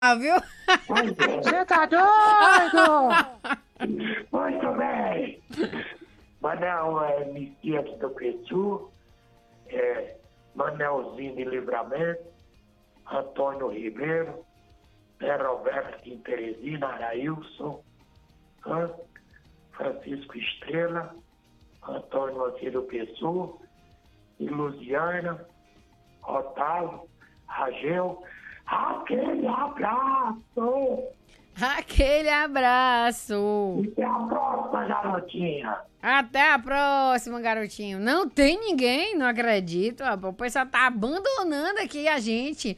viu? Você tá doido? Muito bem. Manel Mesquita do Pitu, Manelzinho de Livramento, Antônio Ribeiro, Zé Roberto em Teresina, Arailson, Francisco Estrela, Antônio aqui do Pitu, e Luziana, Otávio, Ragel, aquele abraço! Aquele abraço. E até a próxima, garotinha! Até a próxima, garotinho. Não tem ninguém, não acredito. O pessoal tá abandonando aqui a gente.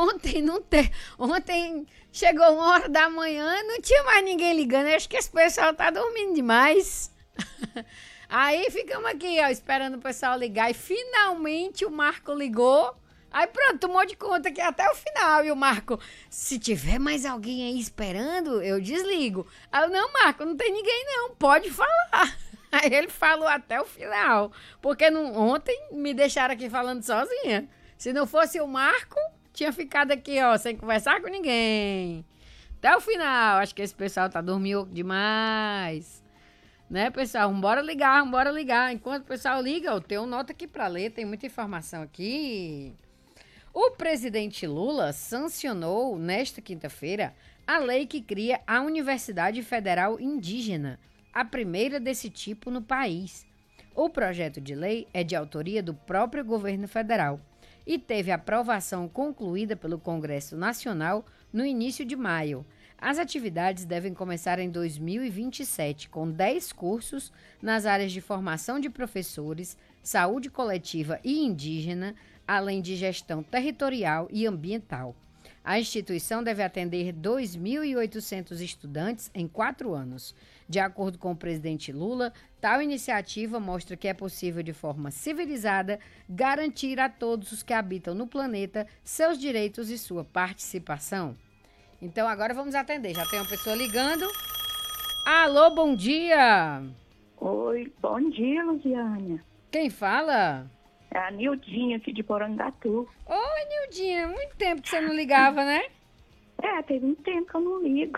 Ontem chegou 1 hora da manhã, não tinha mais ninguém ligando. Eu acho que esse pessoal tá dormindo demais. Aí ficamos aqui, ó, esperando o pessoal ligar. E finalmente o Marco ligou. Aí pronto, tomou de conta que até o final. E o Marco, se tiver mais alguém aí esperando, eu desligo. Aí eu, não, Marco, não tem ninguém não, pode falar. Aí ele falou até o final. Porque ontem me deixaram aqui falando sozinha. Se não fosse o Marco, tinha ficado aqui, ó, sem conversar com ninguém. Até o final. Acho que esse pessoal tá dormindo demais. Né, pessoal? Vambora ligar, vambora ligar. Enquanto o pessoal liga, eu tenho nota aqui pra ler, tem muita informação aqui. O presidente Lula sancionou, nesta quinta-feira, a lei que cria a Universidade Federal Indígena, a primeira desse tipo no país. O projeto de lei é de autoria do próprio governo federal e teve aprovação concluída pelo Congresso Nacional no início de maio. As atividades devem começar em 2027, com 10 cursos nas áreas de formação de professores, saúde coletiva e indígena, além de gestão territorial e ambiental. A instituição deve atender 2.800 estudantes em 4 anos. De acordo com o presidente Lula, tal iniciativa mostra que é possível, de forma civilizada, garantir a todos os que habitam no planeta seus direitos e sua participação. Então agora vamos atender. Já tem uma pessoa ligando. Alô, bom dia! Oi, bom dia, Luziane. Quem fala? É a Nildinha aqui de Porangatu. Oi, Nildinha, muito tempo que você não ligava, né? Teve um tempo que eu não ligo.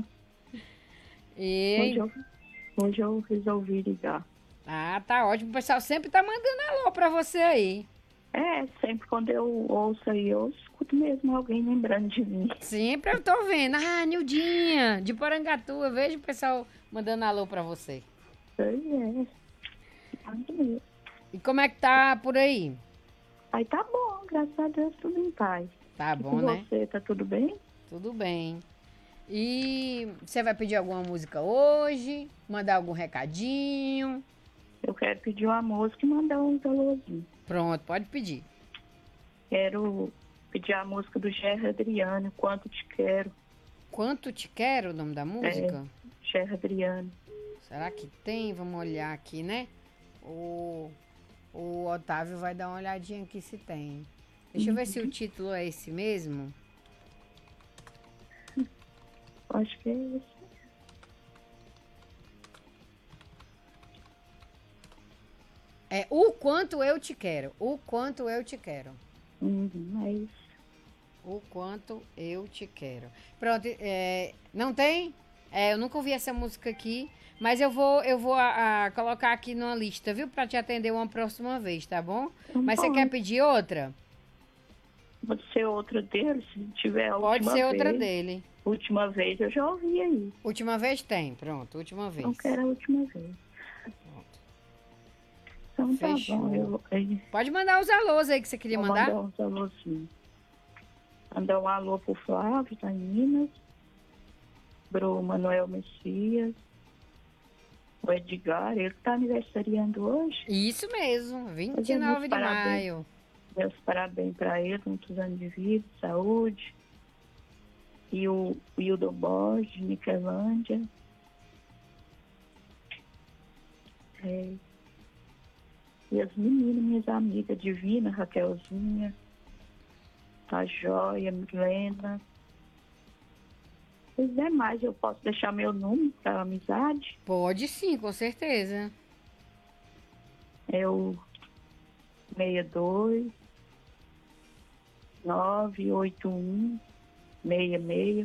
E... Hoje eu resolvi ligar. Ah, tá ótimo. O pessoal sempre tá mandando alô pra você aí. Sempre quando eu ouço aí, eu escuto mesmo alguém lembrando de mim. Sempre eu tô vendo. Ah, Nildinha, de Porangatu. Eu vejo o pessoal mandando alô pra você. Pois é. E como é que tá por aí? Aí tá bom, graças a Deus, tudo em paz. Tá bom, com né? você, tá tudo bem? Tudo bem. E você vai pedir alguma música hoje? Mandar algum recadinho? Eu quero pedir uma música e mandar uns alôzinhos. Pronto, pode pedir. Quero pedir a música do Gerry Adriano, Quanto Te Quero. Quanto Te Quero, o nome da música? Gerry Adriano. Será que tem? Vamos olhar aqui, né? O Otávio vai dar uma olhadinha aqui se tem. Deixa eu ver se o título é esse mesmo. Acho que é isso. É O Quanto Eu Te Quero. O Quanto Eu Te Quero. É isso. O Quanto Eu Te Quero. Pronto, não tem? Eu nunca ouvi essa música aqui, mas eu vou colocar aqui numa lista, viu? Pra te atender uma próxima vez, tá bom? Mas você quer pedir outra? Pode ser outra dele, se tiver a Pode última ser vez. outra dele. Última vez eu já ouvi aí. Última vez tem, pronto, última vez. Não quero a última vez. Pronto. Então Fechou. tá bom. Pode mandar os alôs aí que você queria mandar? Mandar uns alôzinhos. Mandar um alô pro Flávio, tá em Minas. Pro Manuel Messias. O Edgar, ele que tá aniversariando hoje. Isso mesmo, 29 de maio. Meus parabéns pra ele, muitos anos de vida, saúde. E o Hildo Borges, de Niquelândia. E as meninas, minhas amigas, Divina, Raquelzinha, a Joia, Milena. Se quiser mais, eu posso deixar meu número para amizade. Pode sim, com certeza. É o 62 981 66